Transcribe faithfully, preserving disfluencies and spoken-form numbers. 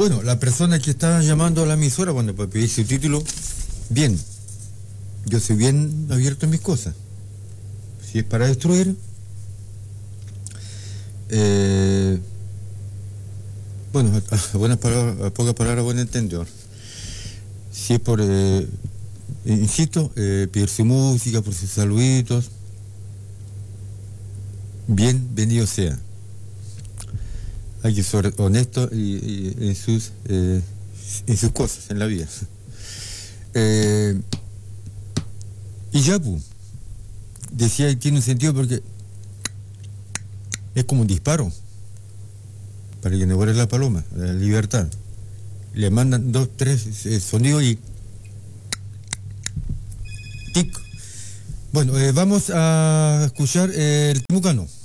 Bueno, la persona que está llamando a la emisora cuando para pedir su título, bien, yo soy bien abierto en mis cosas. Si es para destruir, eh, bueno, a, a buenas palabras, a pocas palabras, buen entendedor. Si es por, eh, insisto, eh, pedir su música, por sus saluditos, bienvenido sea. Hay que ser honesto y, y en sus eh, en sus cosas en la vida. Eh, y ya, pues, decía que tiene un sentido porque es como un disparo para que no vuele la paloma, la libertad. Le mandan dos, tres eh, sonidos y tic. Bueno, eh, vamos a escuchar eh, el Temucano.